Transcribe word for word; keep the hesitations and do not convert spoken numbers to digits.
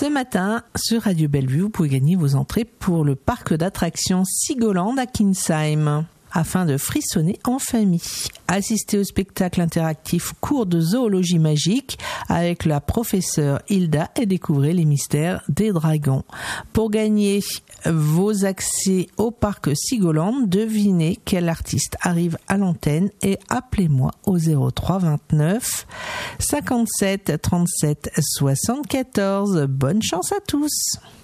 Ce matin, sur Radio Bellevue, vous pouvez gagner vos entrées pour le parc d'attractions Sigoland à Kinsheim, afin de frissonner en famille. Assistez au spectacle interactif cours de zoologie magique avec la professeure Hilda et découvrez les mystères des dragons. Pour gagner vos accès au parc Sigoland, devinez quel artiste arrive à l'antenne et appelez-moi au zéro trois vingt-neuf cinquante-sept trente-sept soixante-quatorze. Bonne chance à tous!